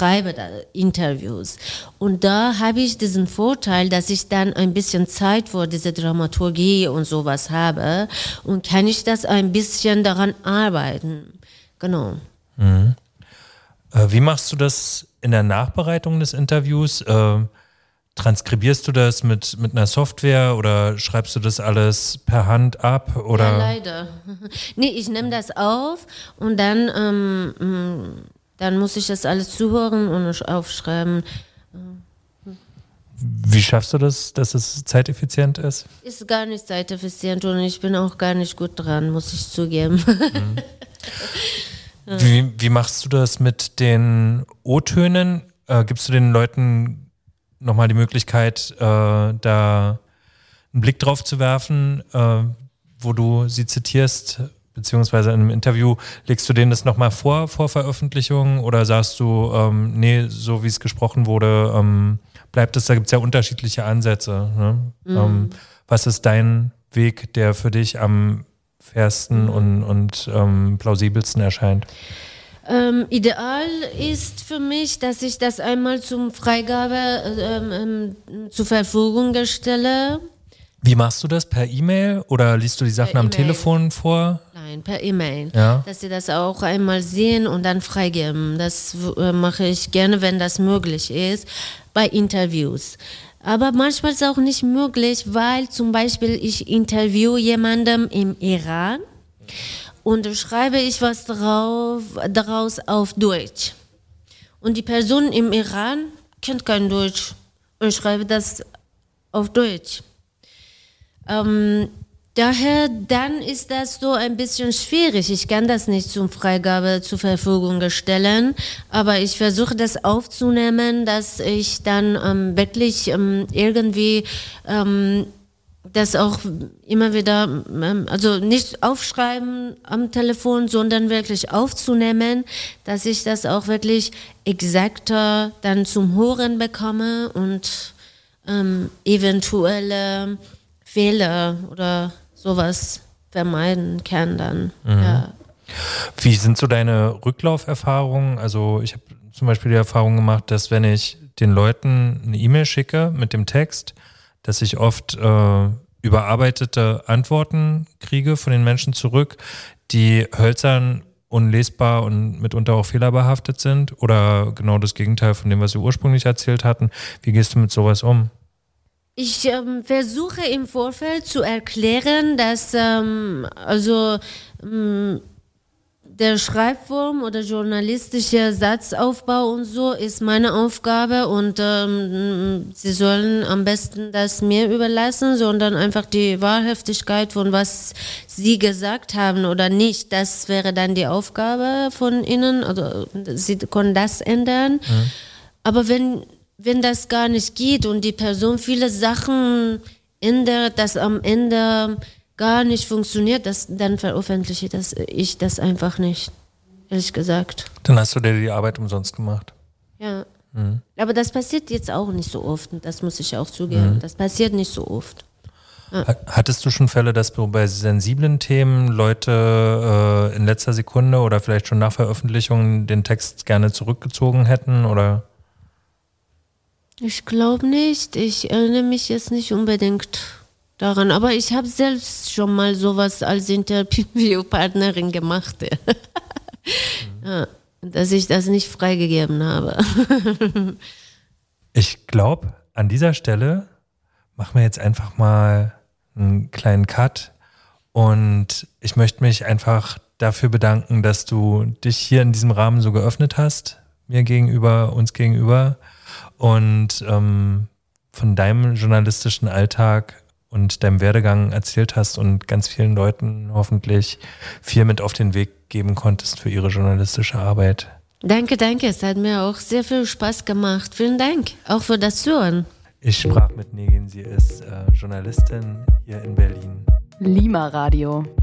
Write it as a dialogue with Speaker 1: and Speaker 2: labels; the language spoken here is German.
Speaker 1: schreibe da Interviews. Und da habe ich diesen Vorteil, dass ich dann ein bisschen Zeit für diese Dramaturgie und sowas habe und kann ich das ein bisschen daran arbeiten. Genau.
Speaker 2: Mhm. Wie machst du das in der Nachbereitung des Interviews? Transkribierst du das mit einer Software oder schreibst du das alles per Hand ab? Oder?
Speaker 1: Ja, leider. Nee, ich nehme das auf und dann muss ich das alles zuhören und aufschreiben.
Speaker 2: Wie schaffst du das, dass es zeiteffizient ist?
Speaker 1: Ist gar nicht zeiteffizient und ich bin auch gar nicht gut dran, muss ich zugeben.
Speaker 2: Wie machst du das mit den O-Tönen? Gibst du den Leuten nochmal die Möglichkeit, da einen Blick drauf zu werfen, wo du sie zitierst, beziehungsweise in einem Interview, legst du denen das nochmal vor Veröffentlichung oder sagst du, nee, so wie es gesprochen wurde, bleibt es, da gibt es ja unterschiedliche Ansätze. Ne? Was ist dein Weg, der für dich am fairsten und plausibelsten erscheint?
Speaker 1: Ideal ist für mich, dass ich das einmal zum Freigabe zur Verfügung stelle.
Speaker 2: Wie machst du das? Per E-Mail oder liest du die Sachen am Telefon vor?
Speaker 1: Nein, per E-Mail.
Speaker 2: Ja.
Speaker 1: Dass sie das auch einmal sehen und dann freigeben. Das mache ich gerne, wenn das möglich ist, bei Interviews. Aber manchmal ist es auch nicht möglich, weil zum Beispiel ich interviewe jemanden im Iran und schreibe ich was daraus auf Deutsch. Und die Person im Iran kennt kein Deutsch und schreibe das auf Deutsch. Daher dann ist das so ein bisschen schwierig. Ich kann das nicht zum Freigabe zur Verfügung stellen, aber ich versuche das aufzunehmen, dass ich dann wirklich irgendwie das auch immer wieder, also nicht aufschreiben am Telefon, sondern wirklich aufzunehmen, dass ich das auch wirklich exakter dann zum Hören bekomme und eventuelle Fehler oder sowas vermeiden kann dann. Ja.
Speaker 2: Wie sind so deine Rücklauferfahrungen? Also ich habe zum Beispiel die Erfahrung gemacht, dass wenn ich den Leuten eine E-Mail schicke mit dem Text, dass ich oft überarbeitete Antworten kriege von den Menschen zurück, die hölzern, unlesbar und mitunter auch fehlerbehaftet sind oder genau das Gegenteil von dem, was wir ursprünglich erzählt hatten. Wie gehst du mit sowas um?
Speaker 1: Ich versuche im Vorfeld zu erklären, dass der Schreibform oder journalistische Satzaufbau und so ist meine Aufgabe und sie sollen am besten das mir überlassen, sondern einfach die Wahrhaftigkeit von was sie gesagt haben oder nicht, das wäre dann die Aufgabe von ihnen, also sie können das ändern. Aber wenn das gar nicht geht und die Person viele Sachen ändert, das am Ende gar nicht funktioniert, dann veröffentliche ich das einfach nicht, ehrlich gesagt.
Speaker 2: Dann hast du dir die Arbeit umsonst gemacht.
Speaker 1: Ja, aber das passiert jetzt auch nicht so oft, das muss ich auch zugeben. Das passiert nicht so oft. Ja.
Speaker 2: Hattest du schon Fälle, dass bei sensiblen Themen Leute in letzter Sekunde oder vielleicht schon nach Veröffentlichung den Text gerne zurückgezogen hätten, oder?
Speaker 1: Ich glaube nicht, ich erinnere mich jetzt nicht unbedingt daran, aber ich habe selbst schon mal sowas als Interviewpartnerin gemacht, ja, dass ich das nicht freigegeben habe.
Speaker 2: Ich glaube, an dieser Stelle machen wir jetzt einfach mal einen kleinen Cut und ich möchte mich einfach dafür bedanken, dass du dich hier in diesem Rahmen so geöffnet hast, mir gegenüber, uns gegenüber und von deinem journalistischen Alltag und deinem Werdegang erzählt hast und ganz vielen Leuten hoffentlich viel mit auf den Weg geben konntest für ihre journalistische Arbeit.
Speaker 1: Danke, es hat mir auch sehr viel Spaß gemacht. Vielen Dank, auch für das Zuhören.
Speaker 2: Ich sprach mit Negin, sie ist Journalistin hier in Berlin.
Speaker 3: Lima Radio.